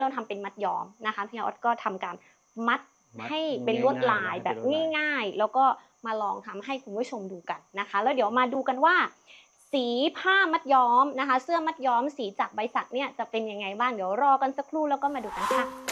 เราทำเป็นมัดย้อมนะคะพี่ออสก็ทำการมัดให้เป็นลวดลายแบบง่ายๆแล้วก็มาลองทำให้คุณผู้ชมดูกันนะคะแล้วเดี๋ยวมาดูกันว่าสีผ้ามัดย้อมนะคะเสื้อมัดย้อมสีจากใบสักเนี่ยจะเป็นยังไงบ้างเดี๋ยวรอกันสักครู่แล้วก็มาดูกันค่ะ